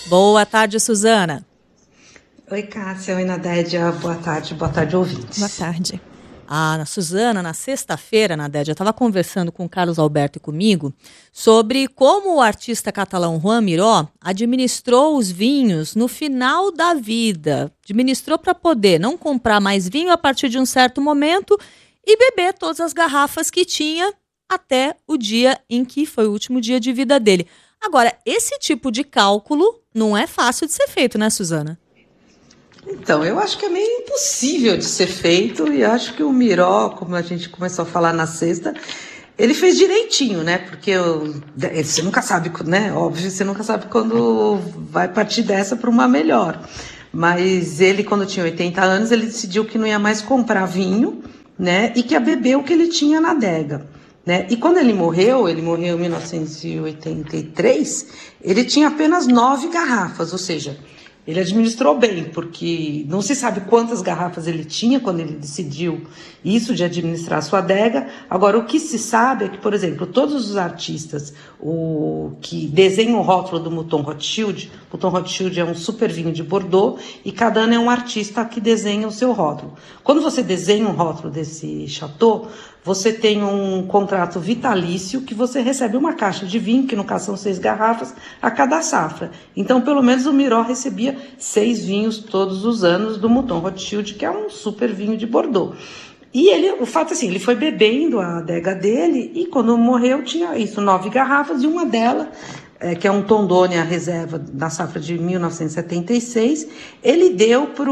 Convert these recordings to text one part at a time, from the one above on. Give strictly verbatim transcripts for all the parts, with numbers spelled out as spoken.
Boa tarde, Suzana. Oi, Cássia. Oi, Nadédia. Boa tarde. Boa tarde, ouvintes. Boa tarde. Ah, Suzana, na sexta-feira, Nadédia, eu estava conversando com o Carlos Alberto e comigo sobre como o artista catalão Joan Miró administrou os vinhos no final da vida. Administrou para poder não comprar mais vinho a partir de um certo momento e beber todas as garrafas que tinha até o dia em que foi o último dia de vida dele. Agora, esse tipo de cálculo não é fácil de ser feito, né, Suzana? Então, eu acho que é meio impossível de ser feito e acho que o Miró, como a gente começou a falar na sexta, ele fez direitinho, né? Porque eu, você nunca sabe, né? Óbvio, você nunca sabe quando vai partir dessa para uma melhor. Mas ele, quando tinha oitenta anos, ele decidiu que não ia mais comprar vinho, né? E que ia beber o que ele tinha na adega, né? E quando ele morreu, ele morreu em mil novecentos e oitenta e três, ele tinha apenas nove garrafas, ou seja, ele administrou bem, porque não se sabe quantas garrafas ele tinha quando ele decidiu isso de administrar a sua adega. Agora, o que se sabe é que, por exemplo, todos os artistas o, que desenham o rótulo do Mouton Rothschild, Mouton Rothschild é um super vinho de Bordeaux, e cada ano é um artista que desenha o seu rótulo. Quando você desenha um rótulo desse chateau, você tem um contrato vitalício que você recebe uma caixa de vinho, que no caso são seis garrafas, a cada safra. Então, pelo menos o Miró recebia seis vinhos todos os anos do Mouton Rothschild, que é um super vinho de Bordeaux. E ele, o fato é assim, ele foi bebendo a adega dele e quando morreu tinha isso, nove garrafas e uma delas, é, que é um Tondônia reserva da safra de mil novecentos e setenta e seis, ele deu para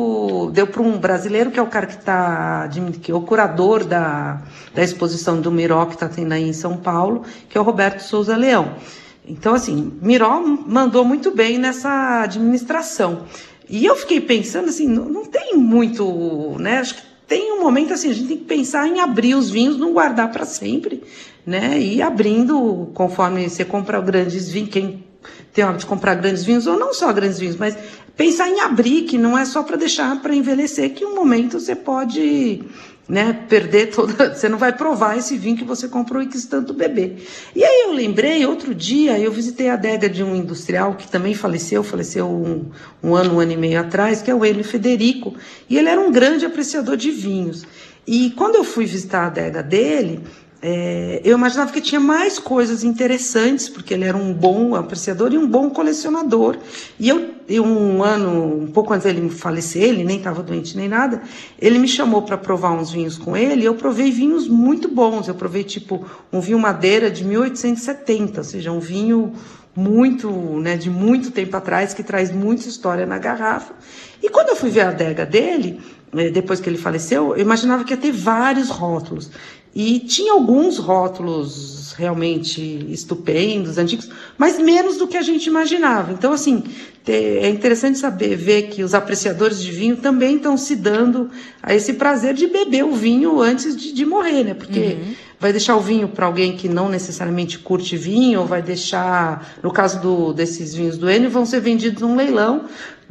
deu para um brasileiro que é o cara que está, que é o curador da, da exposição do Miró que está tendo aí em São Paulo, que é o Roberto Souza Leão. Então, assim, Miró mandou muito bem nessa administração. E eu fiquei pensando assim, não, não tem muito, né? Acho que tem um momento assim, a gente tem que pensar em abrir os vinhos, não guardar para sempre, né? E abrindo conforme você compra grandes vinhos, quem tem o hábito de comprar grandes vinhos, ou não só grandes vinhos, mas pensar em abrir, que não é só para deixar para envelhecer, que um momento você pode, né, perder toda... Você não vai provar esse vinho que você comprou e quis tanto beber. E aí eu lembrei, outro dia, eu visitei a adega de um industrial que também faleceu, faleceu um, um ano, um ano e meio atrás, que é o Enio Federico, e ele era um grande apreciador de vinhos. E quando eu fui visitar a adega dele, É, eu imaginava que tinha mais coisas interessantes, porque ele era um bom apreciador e um bom colecionador. E eu, eu um ano, um pouco antes dele falecer, ele nem estava doente nem nada, ele me chamou para provar uns vinhos com ele, e eu provei vinhos muito bons. Eu provei tipo um vinho madeira de mil oitocentos e setenta, ou seja, um vinho muito, né, de muito tempo atrás, que traz muita história na garrafa. E quando eu fui ver a adega dele, depois que ele faleceu, eu imaginava que ia ter vários rótulos. E tinha alguns rótulos realmente estupendos, antigos, mas menos do que a gente imaginava. Então, assim, é interessante saber, ver que os apreciadores de vinho também estão se dando a esse prazer de beber o vinho antes de, de morrer, né? Porque uhum. vai deixar o vinho para alguém que não necessariamente curte vinho, ou vai deixar, no caso do, desses vinhos do Enio, vão ser vendidos num leilão.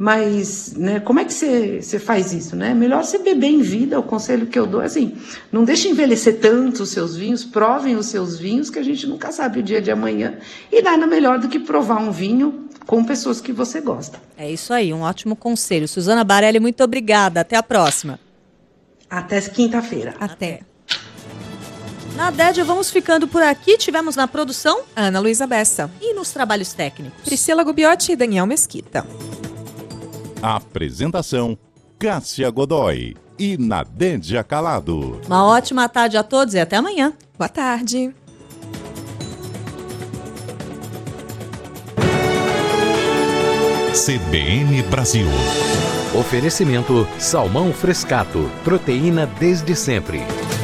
Mas, né, como é que você faz isso, né? Melhor você beber em vida, o conselho que eu dou é assim, não deixe envelhecer tanto os seus vinhos, provem os seus vinhos, que a gente nunca sabe o dia de amanhã, e nada melhor do que provar um vinho com pessoas que você gosta. É isso aí, um ótimo conselho. Suzana Barelli, muito obrigada, até a próxima. Até quinta-feira. Até. Nadédia, vamos ficando por aqui. Tivemos na produção Ana Luísa Bessa. E nos trabalhos técnicos Priscila Gubiotti e Daniel Mesquita. Apresentação: Cássia Godoy e Nadédia Calado. Uma ótima tarde a todos e até amanhã. Boa tarde. C B N Brasil. Oferecimento Salmão Frescato. Proteína desde sempre.